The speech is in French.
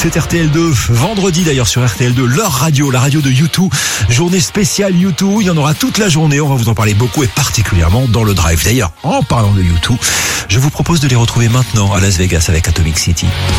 C'est RTL2, vendredi d'ailleurs sur RTL2, leur radio, la radio de U2, journée spéciale U2, il y en aura toute la journée, on va vous en parler beaucoup et particulièrement dans le drive. D'ailleurs, en parlant de U2, je vous propose de les retrouver maintenant à Las Vegas avec Atomic City.